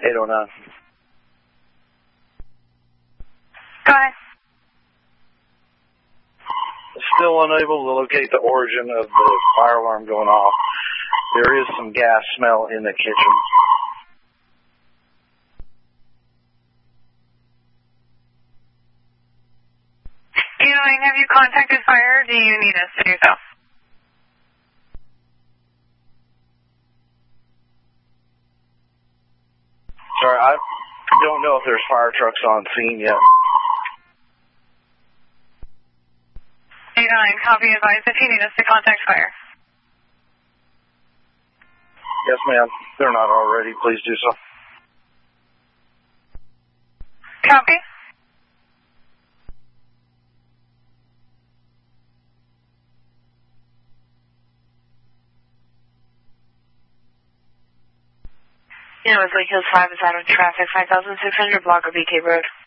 809. Go ahead. Still unable to locate the origin of the fire alarm going off. There is some gas smell in the kitchen. Have you contacted fire, or do you need us to do so? Sorry, I don't know if there's fire trucks on scene yet. 809, copy, advised if you need us to contact fire. Yes, ma'am. They're not already. Please do so. Copy. Lake Hills 5 is out of traffic, 5600 block of BK Road.